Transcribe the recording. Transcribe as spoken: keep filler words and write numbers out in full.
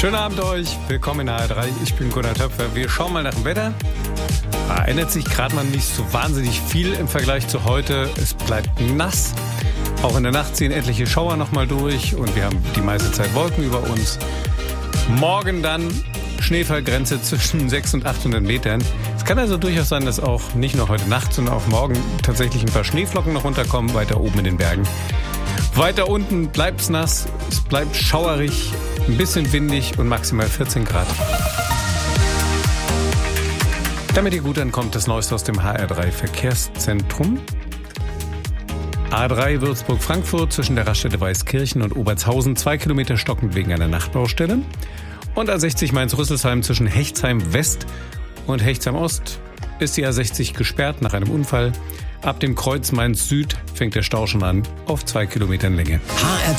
Schönen Abend euch, willkommen in H R drei, ich bin Gunnar Töpfer. Wir schauen mal nach dem Wetter. Da ändert sich gerade mal nicht so wahnsinnig viel im Vergleich zu heute. Es bleibt nass. Auch in der Nacht ziehen etliche Schauer nochmal durch und wir haben die meiste Zeit Wolken über uns. Morgen dann Schneefallgrenze zwischen sechshundert und achthundert Metern. Es kann also durchaus sein, dass auch nicht nur heute Nacht, sondern auch morgen tatsächlich ein paar Schneeflocken noch runterkommen, weiter oben in den Bergen. Weiter unten bleibt es nass, es bleibt schauerig, ein bisschen windig und maximal vierzehn Grad. Damit ihr gut ankommt, das Neueste aus dem H R drei Verkehrszentrum. A drei Würzburg-Frankfurt zwischen der Raststätte Weißkirchen und Obertshausen, zwei Kilometer stockend wegen einer Nachtbaustelle. Und A sechzig Mainz-Rüsselsheim zwischen Hechtsheim West und Hechtsheim Ost ist die A sechzig gesperrt nach einem Unfall. Ab dem Kreuz Mainz Süd fängt der Stau schon an auf zwei Kilometern Länge. H R